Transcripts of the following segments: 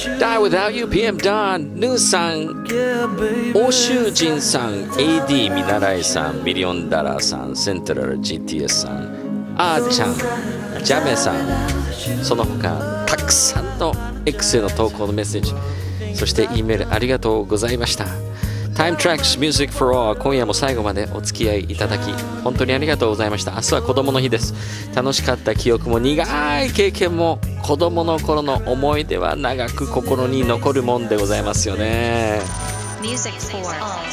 Die Without You PM Dawn ヌーさん、欧州人さん、 AD 見習いさん、ミリオンダラーさん、セントラル GTS さん、あーちゃん、ジャメさん、その他たくさんの X への投稿のメッセージ、そして E メールありがとうございました。Time Tracks Music for All、 今夜も最後までお付き合いいただき本当にありがとうございました。明日は子供の日です。楽しかった記憶も苦い経験も子供の頃の思い出は長く心に残るもんでございますよね。 Music for All。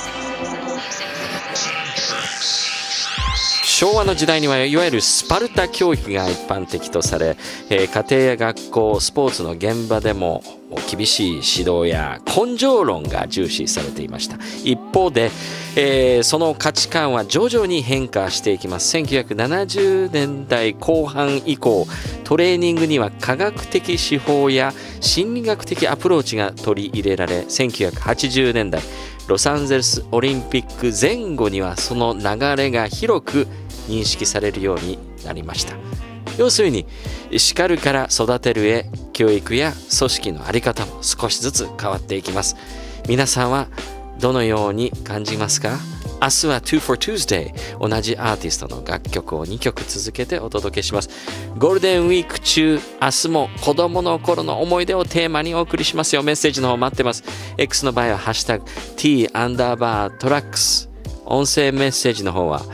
昭和の時代にはいわゆるスパルタ教育が一般的とされ、家庭や学校、スポーツの現場でも厳しい指導や根性論が重視されていました。一方で、その価値観は徐々に変化していきます。1970年代後半以降、トレーニングには科学的手法や心理学的アプローチが取り入れられ、1980年代ロサンゼルスオリンピック前後にはその流れが広く認識されるようになりました。要するに叱るから育てるへ、教育や組織の在り方も少しずつ変わっていきます。皆さんはどのように感じますか？明日は Two for Tuesday、 同じアーティストの楽曲を2曲続けてお届けします。ゴールデンウィーク中、明日も子供の頃の思い出をテーマにお送りしますよ。メッセージの方待ってます。 X の場合はハッシュタグ T_tracks、 音声メッセージの方は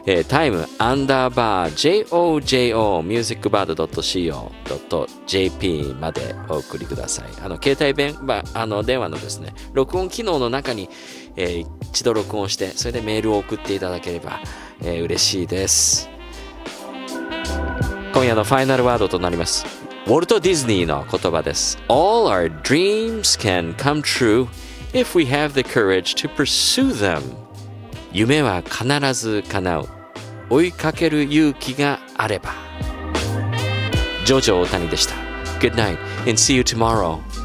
time_JOJO musicbird.co.jp までお送りください。携帯電話のですね、録音機能の中に、一度録音して、それでメールを送っていただければ、嬉しいです。今夜のファイナルワードとなります。ウォルト・ディズニーの言葉です。 All our dreams can come true if we have the courage to pursue them。 夢は必ず叶う、追いかける勇気があれば。ジョジョ大谷でした。 Good night and see you tomorrow.